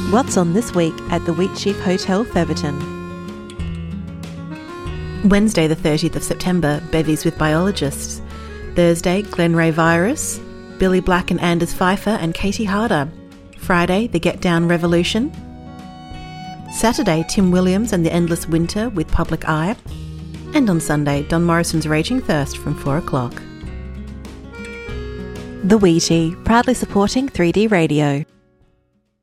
What's on this week at the Wheatsheaf Hotel, Theberton? Wednesday the 30th of September, bevies with biologists. Thursday, Glenray Virus, Billy Black and Anders Pfeiffer and Katie Harder. Friday, the Get Down Revolution. Saturday, Tim Williams and the Endless Winter with Public Eye. And on Sunday, Don Morrison's Raging Thirst from 4 o'clock. The Wheatie, proudly supporting 3D Radio.